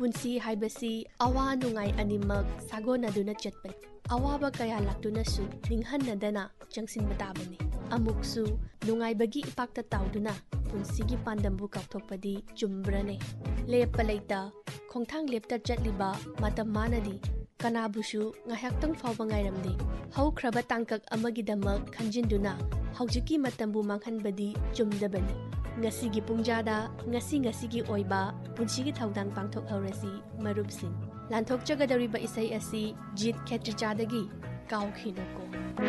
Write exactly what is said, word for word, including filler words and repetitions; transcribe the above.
ꯄꯨꯟꯁꯤ ꯍꯥꯏꯕꯁꯤ ꯑꯋꯥ ꯅꯨꯡꯉꯥꯏ ꯑꯅꯤꯃꯛ ꯁꯥꯒꯣꯟꯅꯗꯨꯅ ꯆꯠꯄꯅꯤ꯫ ꯑꯋꯥꯕ ꯀꯌꯥ ꯂꯥꯛꯇꯨꯅꯁꯨ ꯅꯤꯡꯍꯟꯅꯗꯅ ꯆꯪꯁꯤꯟꯕ ꯇꯥꯕꯅꯤ꯫ ꯑꯃꯨꯛꯁꯨ ꯅꯨꯡꯉꯥꯏꯕꯒꯤ ꯏꯄꯥꯛꯇ ꯇꯥꯎꯗꯨꯅ ꯄꯨꯟꯁꯤꯒꯤ ꯄꯥꯟꯗꯝꯕꯨ ꯀꯥꯎꯊꯣꯛꯄꯗꯤ ꯆꯨꯝꯕ꯭ꯔꯅꯦ? ꯂꯦꯞꯄ ꯂꯩꯇ ꯈꯣꯡꯊꯥꯡ ꯂꯦꯞꯇ ꯆꯠꯂꯤꯕ ꯃꯇꯝ ꯃꯥꯅꯗꯤ ꯀꯅꯥꯕꯨꯁꯨ ꯉꯥꯏꯍꯥꯛꯇꯪ ꯐꯥꯎꯕ ꯉꯥꯏꯔꯝꯗꯦ꯫ ꯍꯧꯈ꯭ꯔꯕ ꯇꯥꯡꯀꯛ ꯑꯃꯒꯤꯗꯃꯛ ꯈꯟꯖꯤꯟꯗꯨꯅ ꯍꯧꯖꯤꯛꯀꯤ ꯃꯇꯝꯕꯨ ꯃꯥꯡꯍꯟꯕꯗꯤ ꯆꯨꯝꯗꯕꯅꯤ꯫ ꯉꯁꯤꯒꯤ ꯄꯨꯡꯖꯥꯗ ꯉꯁꯤ ꯉꯁꯤꯒꯤ ꯑꯣꯏꯕ ꯄꯨꯟꯁꯤꯒꯤ ꯊꯧꯗꯥꯡ ꯄꯥꯡꯊꯣꯛꯍꯧꯔꯁꯤ ꯃꯔꯨꯞꯁꯤꯡ꯫ ꯂꯥꯟꯊꯣꯛꯆꯒꯗꯧꯔꯤꯕ ꯏꯁꯩ ꯑꯁꯤ ꯖꯤꯠ ꯈꯦꯇ꯭ꯔꯤꯆꯥꯗꯒꯤ ꯀꯥꯎꯈꯤꯅꯨꯀꯣ꯫